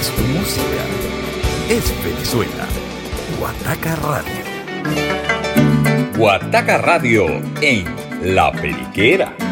Es tu música. Es Venezuela. Guataca Radio. Guataca Radio en La Periquera.